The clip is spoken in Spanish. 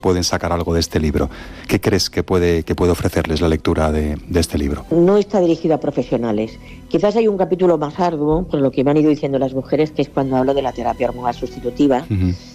pueden sacar algo de este libro. ¿Qué crees que puede ofrecerles la lectura de este libro? No está dirigido a profesionales. Quizás hay un capítulo más arduo, por lo que me han ido diciendo las mujeres, que es cuando hablo de la terapia hormonal sustitutiva,